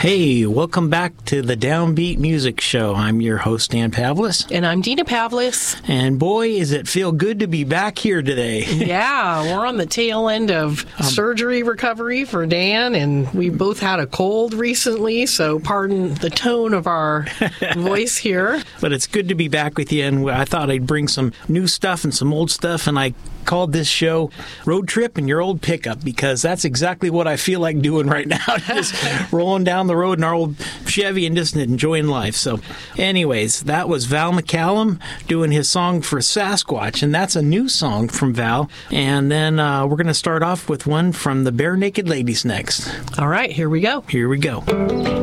Hey, welcome back to the Downbeat Music Show. I'm your host, Dan Pavlis. And I'm Dina Pavlis. And boy, does it feel good to be back here today. Yeah, we're on the tail end of surgery recovery for Dan, and we both had a cold recently, so pardon the tone of our voice here. But it's good to be back with you, and I thought I'd bring some new stuff and some old stuff, and I called this show Road Trip in Your Old Pickup, because that's exactly what I feel like doing right now, just rolling down the road in our old Chevy and just enjoying life. So anyways, that was Val McCallum doing his song for Sasquatch, and that's a new song from Val. And then we're going to start off with one from the Bare Naked Ladies next. All right, here we go. Here we go.